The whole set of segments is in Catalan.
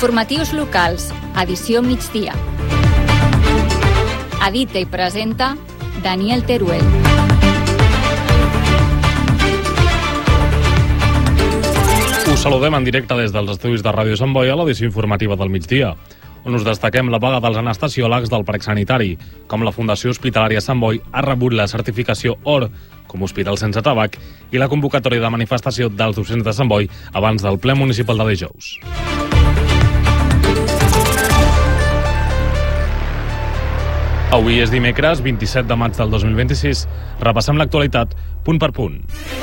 Informatius locals, edició migdia. Edita i presenta Daniel Teruel. Us saludem en directe des dels estudis de Ràdio Sant Boi a l'edició informativa del migdia, on us destaquem la vaga dels anestesiòlegs del Parc Sanitari, com la Fundació Hospitalària Sant Boi ha rebut la certificació OR com a hospital sense tabac i la convocatòria de manifestació dels docents de Sant Boi abans del ple municipal de dijous. Avui és dimecres, 27 de maig del 2026. Repassem l'actualitat punt per punt.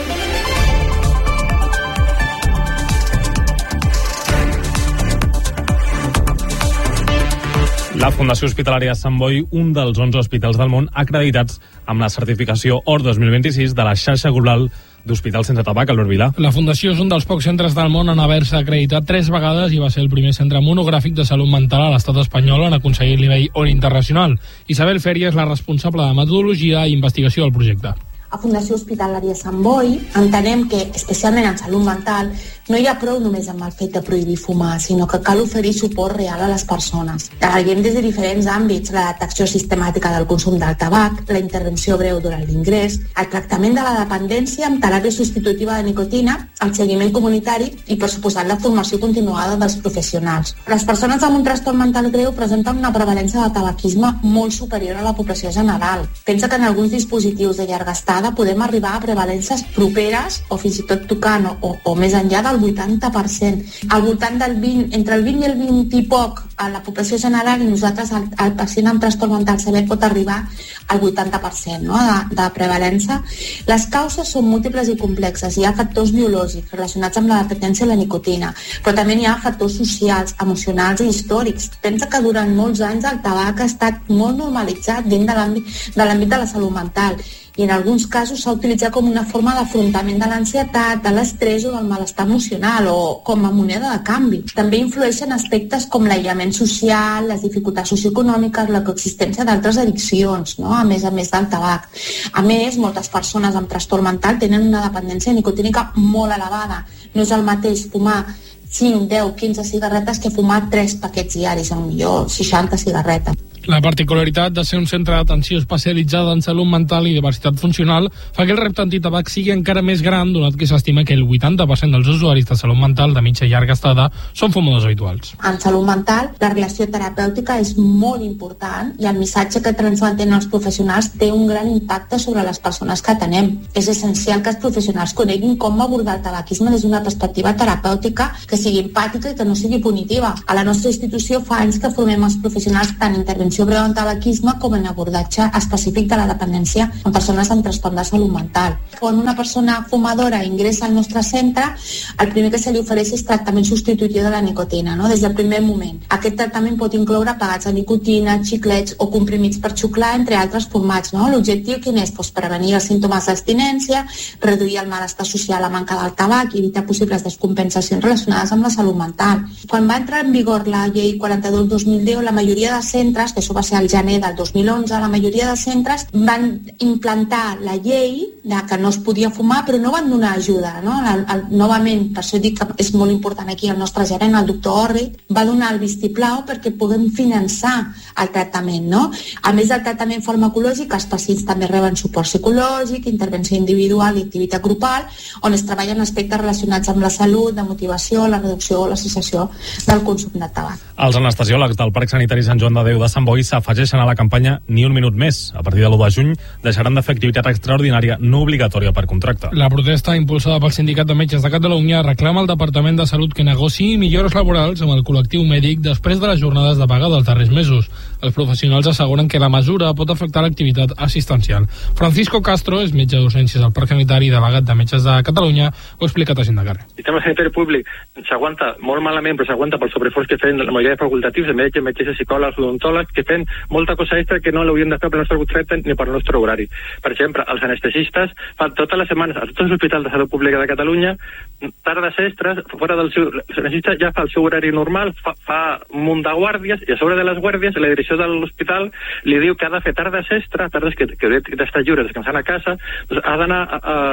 La Fundació Hospitalària Sant Boi, un dels 11 hospitals del món acreditats amb la certificació OR 2026 de la xarxa global d'hospitals sense tabac, Albert Vilà. La Fundació és un dels pocs centres del món en haver-se acreditat 3 vegades i va ser el primer centre monogràfic de salut mental a l'estat espanyol en aconseguir el nivell OR internacional. Isabel Feria és la responsable de metodologia i investigació del projecte. A Fundació Hospitalària Sant Boi entenem que, especialment en salut mental, no hi ha prou només amb el fet de prohibir fumar, sinó que cal oferir suport real a les persones. Treballem des de diferents àmbits: la detecció sistemàtica del consum del tabac, la intervenció breu durant l'ingrés, el tractament de la dependència amb teràpia substitutiva de nicotina, el seguiment comunitari i, per suposat, la formació continuada dels professionals. Les persones amb un trastorn mental greu presenten una prevalença de tabaquisme molt superior a la població general. Pensa que en alguns dispositius de llarga estada podem arribar a prevalències properes o fins i tot tocant o més enllà del 80%. Al voltant del 20, entre el 20 i el 20 i poc a la població general, i nosaltres el pacient amb trastorn mental sever pot arribar al 80%, no? de prevalença. Les causes són múltiples i complexes. Hi ha factors biològics relacionats amb la dependència de la nicotina, però també hi ha factors socials, emocionals i històrics. Pensa que durant molts anys el tabac ha estat molt normalitzat dins de l'àmbit de la salut mental, i en alguns casos s'ha utilitzat com una forma d'afrontament de l'ansietat, de l'estrès o del malestar emocional, o com a moneda de canvi. També influeixen aspectes com l'aïllament social, les dificultats socioeconòmiques, la coexistència d'altres addiccions, no? a més del tabac. A més, moltes persones amb trastorn mental tenen una dependència nicotínica molt elevada. No és el mateix fumar 5, 10, 15 cigarretes que fumar 3 paquets diaris, potser 60 cigarretes. La particularitat de ser un centre d'atenció especialitzada en salut mental i diversitat funcional fa que el repte antitabac sigui encara més gran, donat que s'estima que el 80% dels usuaris de salut mental de mitja i llarga estada són fumadors habituals. En salut mental, la relació terapèutica és molt important i el missatge que transmeten els professionals té un gran impacte sobre les persones que atenem. És essencial que els professionals coneguin com abordar el tabaquisme des d'una perspectiva terapèutica que sigui empàtica i que no sigui punitiva. A la nostra institució fa anys que formem els professionals tant en intervenció breu en tabaquisme com en abordatge específic de la dependència en persones amb trastorn de salut mental. Quan una persona fumadora ingressa al nostre centre, el primer que se li ofereix és tractament substitutiu de la nicotina, no? Des del primer moment. Aquest tractament pot incloure pegats de nicotina, xiclets o comprimits per xuclar, entre altres formats. No? L'objectiu quin és? Prevenir els símptomes d'abstinència, reduir el malestar social a manca del tabac i evitar possibles descompensacions relacionades amb la salut mental. Quan va entrar en vigor la llei 42/2010, la majoria de centres, que això va ser al gener del 2011, la majoria de centres van implantar la llei de que no es podia fumar, però no van donar ajuda. No? Novament, per això dic que és molt important aquí el nostre gerent, el doctor Orri, va donar el vistiplau perquè puguem finançar el tractament. No? A més del tractament farmacològic, els pacients també reben suport psicològic, intervenció individual i activitat grupal, on es treballen aspectes relacionats amb la salut, de motivació, la reducció o l'associació del consum de tabac. Els anestesiòlegs del Parc Sanitari Sant Joan de Déu de Sant Boi s'afegeixen a la campanya Ni un minut més. A partir de l'1 de juny deixaran de fer activitat extraordinària no obligatòria per contracte. La protesta impulsada pel Sindicat de Metges de Catalunya reclama al Departament de Salut que negociï millores laborals amb el col·lectiu mèdic després de les jornades de vaga dels darrers mesos. Els professionals asseguren que la mesura pot afectar l'activitat assistencial. Francisco Castro és metge d'urgències al Parc Sanitari i delegat de Metges de Catalunya, ho ha explicat a Gent de Carrer. El sistema sanitari públic s'aguanta molt malament, però s'aguanta pel sobreesforç que feien la majoria de facultatius, de metges, metgesses, psicòlegs, odontòlegs, que fent molta cosa extra que no l'haurien de fer pel nostre butxeta ni pel nostre horari. Per exemple, els anestesistes fan totes les setmanes a tots els hospitals de salut pública de Catalunya tardes extres, fora del seu... L'anestesista ja fa el seu horari normal, fa un munt de guàrdies, i a sobre de les guàrdies la direcció de l'hospital li diu que ha de fer tardes extra, tardes que hauria d'estar lliure descansant a casa, doncs ha d'anar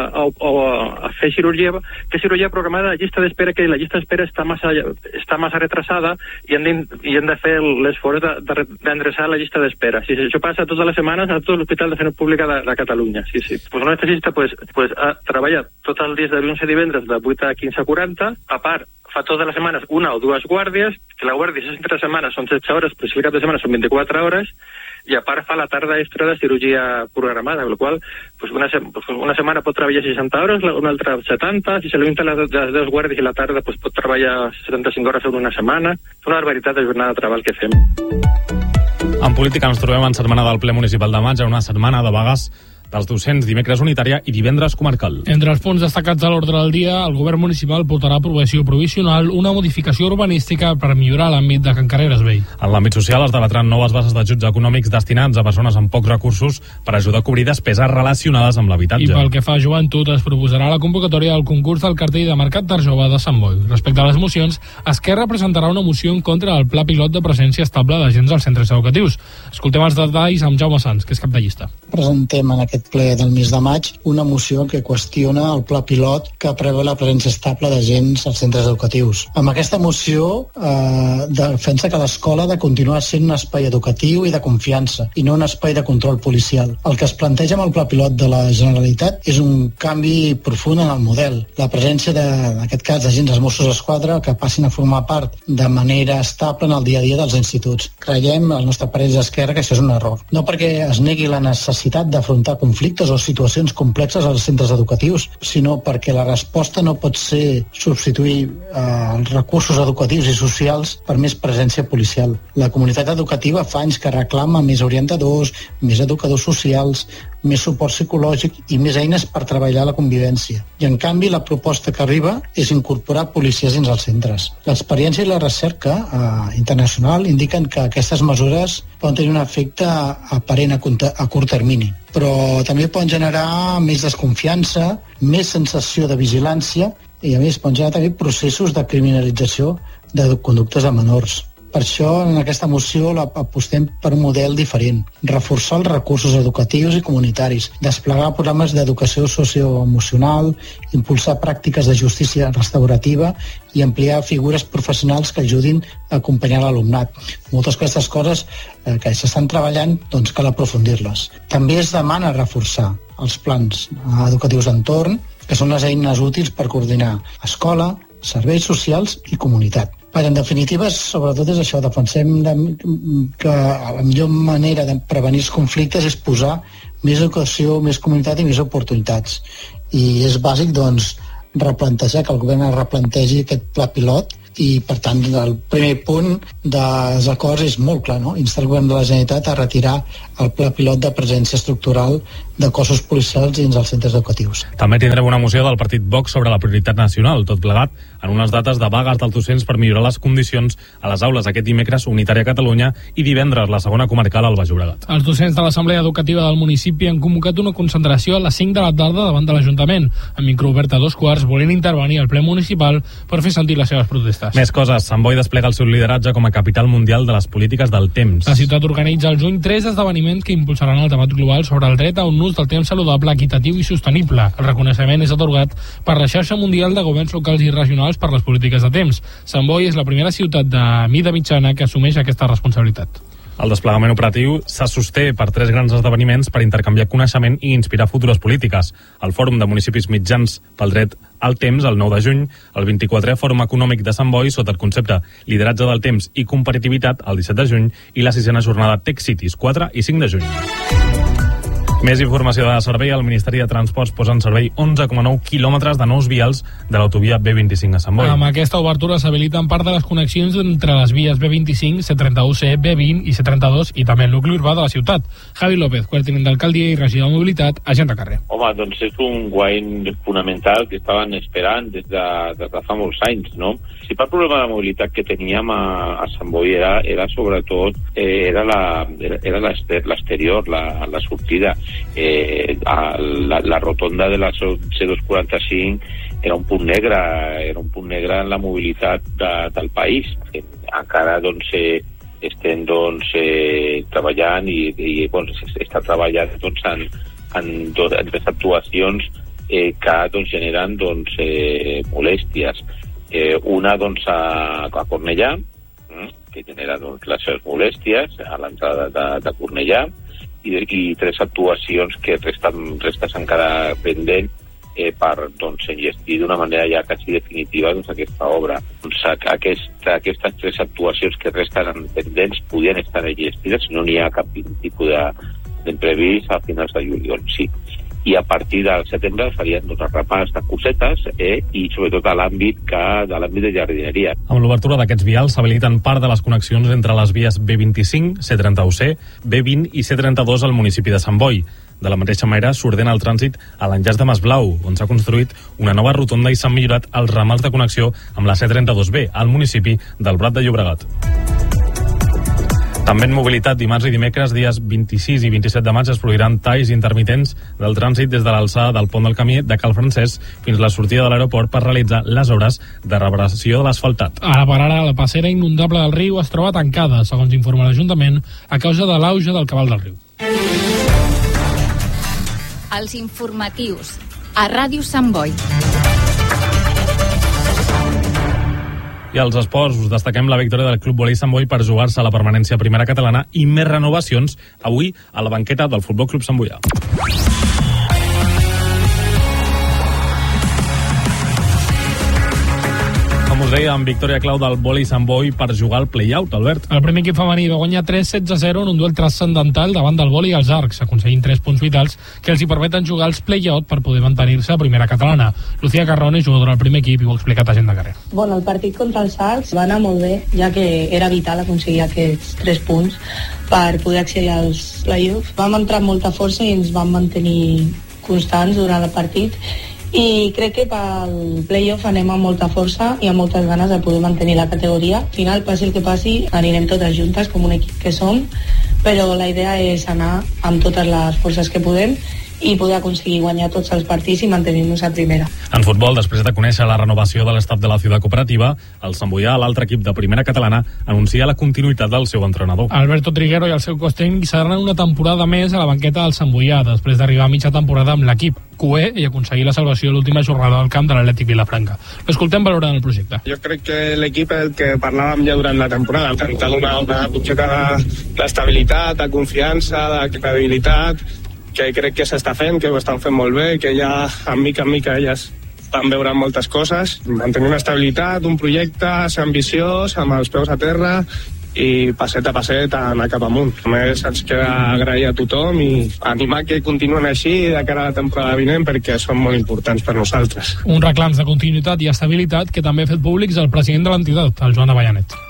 a fer cirurgia programada de llista d'espera, que la llista d'espera està massa retrasada i hem de fer l'esforç d'endreçar la llista d'espera. Sí, això passa totes les setmanes a tot l'Hospital de Salut Pública de Catalunya. Sí. Pues un anestesista treballa tots els dies de dilluns a divendres de 8 a 15 a 40, a part fa totes les setmanes una o dues guàrdies, que la guàrdia entre setmanes són 16 hores, però si el cap de setmana són 24 hores, i a part fa la tarda extra de cirurgia programada, amb la qual una setmana pot treballar 60 hores, una altra 70, si se li junten les dues guàrdies i la tarda pot treballar 75 hores en una setmana. És una barbaritat de jornada de treball que fem. En política ens trobem en setmana del ple municipal de maig, una setmana de vagues dels docents, dimecres unitària i divendres comarcal. Entre els punts destacats a l'ordre del dia, el govern municipal portarà a aprovació provisional una modificació urbanística per millorar l'àmbit de Can Carreres Vell. En l'àmbit social es debatran noves bases d'ajuts econòmics destinats a persones amb pocs recursos per ajudar a cobrir despeses relacionades amb l'habitatge. I pel que fa a joventut, es proposarà la convocatòria del concurs del cartell de Mercat d'Art Jove de Sant Boi. Respecte a les mocions, Esquerra presentarà una moció en contra del pla pilot de presència estable d'agents als centres educatius. Escoltem els detalls amb Jaume Sans, que és cap de llista. Presentem en aquest ple del mes de maig una moció que qüestiona el pla pilot que preveu la presència estable d'agents als centres educatius. Amb aquesta moció defensa que l'escola ha de continuar sent un espai educatiu i de confiança i no un espai de control policial. El que es planteja amb el pla pilot de la Generalitat és un canvi profund en el model. La presència en aquest cas d'agents dels Mossos d'Esquadra que passin a formar part de manera estable en el dia a dia dels instituts. Creiem, el nostre parer d'Esquerra, que això és un error. No perquè es negui la necessitat d'afrontar conflictes o situacions complexes als centres educatius, sinó perquè la resposta no pot ser substituir els recursos educatius i socials per més presència policial. La comunitat educativa fa anys que reclama més orientadors, més educadors socials, més suport psicològic i més eines per treballar la convivència. I en canvi la proposta que arriba és incorporar policies dins els centres. L'experiència i la recerca internacional indiquen que aquestes mesures poden tenir un efecte aparent a curt termini, però també poden generar més desconfiança, més sensació de vigilància i a més poden generar també processos de criminalització de conductes de menors. Per això, en aquesta moció apostem per un model diferent, reforçar els recursos educatius i comunitaris, desplegar programes d'educació socioemocional, impulsar pràctiques de justícia restaurativa i ampliar figures professionals que ajudin a acompanyar l'alumnat. Moltes d'aquestes coses que s'estan treballant, doncs cal aprofundir-les. També es demana reforçar els plans educatius d'entorn, que són les eines útils per coordinar escola, serveis socials i comunitat. En definitiva, sobretot és això, defensem que la millor manera de prevenir els conflictes és posar més educació, més comunitat i més oportunitats. I és bàsic, doncs, replantejar, que el govern es replantegi aquest pla pilot i, per tant, el primer punt dels acords és molt clar, no? Instar el govern de la Generalitat a retirar el pla pilot de presència estructural de cossos policials dins els centres educatius. També tindrem una moció del partit Vox sobre la prioritat nacional, tot plegat en unes dates de vagues dels docents per millorar les condicions a les aules aquest dimecres unitària a Catalunya i divendres la segona comarcal al Baix Llobregat. Els docents de l'Assemblea Educativa del municipi han convocat una concentració a les 5 de la tarda davant de l'Ajuntament, amb micro obert a 2:15, volent intervenir al ple municipal per fer sentir les seves protestes. Més coses. Sant Boi desplega el seu lideratge com a capital mundial de les polítiques del temps. La ciutat organitza al juny 3 esdeveniments que impulsaran el debat global sobre el dret a un ús del temps saludable, equitatiu i sostenible. El reconeixement és atorgat per la xarxa mundial de governs locals i regionals per les polítiques de temps. Sant Boi és la primera ciutat de mida mitjana que assumeix aquesta responsabilitat. El desplegament operatiu se sosté per 3 grans esdeveniments per intercanviar coneixement i inspirar futures polítiques. El Fòrum de Municipis Mitjans pel Dret al Temps, el 9 de juny, el 24è Fòrum Econòmic de Sant Boi sota el concepte Lideratge del Temps i Competitivitat, el 17 de juny, i la 6a jornada Tech Cities, 4 i 5 de juny. Més informació de servei. El Ministeri de Transports posa en servei 11,9 quilòmetres de nous vials de l'autovia B25 a Sant Boi. Amb aquesta obertura s'habiliten part de les connexions entre les vies B25, C31C, B20 i C32 i també el nucli urbà de la ciutat. Javi López, quart tinent d'alcaldia i regidor de mobilitat, agent de carrer. Home, doncs és un guany fonamental que estaven esperant des de fa molts anys, no? El principal problema de mobilitat que teníem a Sant Boi era sobretot l'exterior, la sortida. La rotonda de la C245 era un punt negre en la mobilitat del país. Encara estem treballant i s'està treballant en tres actuacions que generen molèsties. Una a Cornellà, que genera les seves molèsties a l'entrada de Cornellà, i tres actuacions que restes encara pendent per enllestir d'una manera ja quasi definitiva aquesta obra. Aquestes tres actuacions que resten pendents podien estar enllestides si no n'hi ha cap tipus d'imprevist a finals de juliol, sí. I a partir del setembre farien repàs de cosetes i sobretot a l'àmbit de jardineria. Amb l'obertura d'aquests vials s'habiliten part de les connexions entre les vies B25, C31C, B20 i C32 al municipi de Sant Boi. De la mateixa manera s'ordena el trànsit a l'enllaç de Masblau, on s'ha construït una nova rotonda i s'han millorat els ramals de connexió amb la C32B al municipi del Prat de Llobregat. També en mobilitat, dimarts i dimecres, dies 26 i 27 de maig, es produiran talls intermitents del trànsit des de l'alçada del pont del camí de Cal Francesc fins a la sortida de l'aeroport per realitzar les obres de reparació de l'asfaltat. Ara per ara, la passera inundable del riu es troba tancada, segons informa l'Ajuntament, a causa de l'auge del cabal del riu. Els informatius a Ràdio Sant Boi. I als esports us destaquem la victòria del Club Volei Sant Boi per jugar-se a la permanència a primera catalana i més renovacions avui a la banqueta del Futbol Club Sant Boià. Com us deia, amb victòria clau del Volei Sant Boi per jugar al play-out, Albert. El primer equip femení va guanyar 3-16-0 en un duel transcendental davant del Volei als arcs, aconseguint 3 punts vitals que els hi permeten jugar als play-out per poder mantenir-se a primera catalana. Lucía Carrone, jugadora del primer equip, i ho ha explicat a Gent de Carrer. Bueno, el partit contra els arcs va anar molt bé, ja que era vital aconseguir aquests 3 punts per poder accedir als play-offs. Vam entrar amb molta força i ens vam mantenir constants durant el partit, i crec que pel play-off anem amb molta força i amb moltes ganes de poder mantenir la categoria. Al final, passi el que passi, anirem totes juntes com un equip que som, però la idea és anar amb totes les forces que podem i poder aconseguir guanyar tots els partits i mantenir-nos a primera. En futbol, després de conèixer la renovació de l'estat de la Ciutat Cooperativa, el Sant Boià, l'altre equip de primera catalana, anuncia la continuïtat del seu entrenador. Alberto Triguero i el seu cos tècnic seran una temporada més a la banqueta del Sant Boià, després d'arribar a mitja temporada amb l'equip cué i aconseguir la salvació a l'última jornada del camp de l'Atlètic Vilafranca. L'escoltem valorant el projecte. Jo crec que l'equip és el que parlàvem ja durant la temporada, intentar donar una objecte d'estabilitat, de confiança, de credibilitat, que crec que s'està fent, que ho estan fent molt bé, que ja en mica elles van veure moltes coses, mantenir una estabilitat, un projecte, ser ambiciós, amb els peus a terra i passet a passet anar cap amunt. A més, ens queda agrair a tothom i animar que continuen així de cara a la temporada vinent perquè són molt importants per nosaltres. Un reclams de continuïtat i estabilitat que també ha fet públics el president de l'entitat, el Joan Avellanet.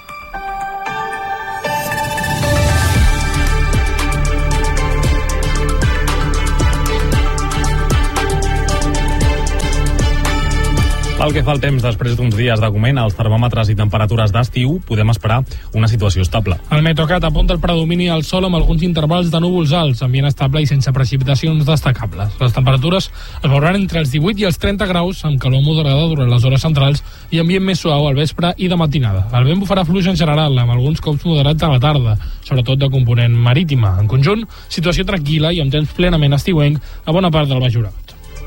Pel que fa al temps, després d'uns dies d'augment als termòmetres i temperatures d'estiu, podem esperar una situació estable. El Metrocat apunta el predomini al sol amb alguns intervals de núvols alts, ambient estable i sense precipitacions destacables. Les temperatures es veuran entre els 18 i els 30 graus, amb calor moderada durant les hores centrals i ambient més suau al vespre i de matinada. El vent bufarà fluix en general, amb alguns cops moderats a la tarda, sobretot de component marítima. En conjunt, situació tranquil·la i amb temps plenament estiuenc a bona part del Baix Llobregat.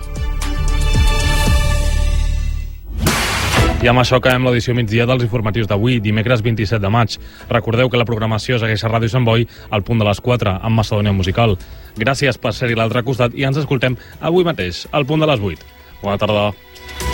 I amb això acabem l'edició migdia dels informatius d'avui, dimecres 27 de maig. Recordeu que la programació segueix a Ràdio Sant Boi al punt de les 4 amb Macedònia Musical. Gràcies per ser-hi a l'altre costat i ens escoltem avui mateix, al punt de les 8. Bona tarda.